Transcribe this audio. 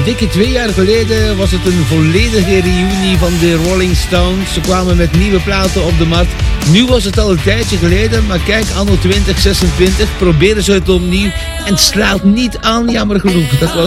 dikke 2 jaar geleden was het een volledige reunie van de Rolling Stones. Ze kwamen met nieuwe platen op de markt. Nu was het al een tijdje geleden, maar kijk, anno 2026 proberen ze het opnieuw en het slaat niet aan, jammer genoeg. Dat was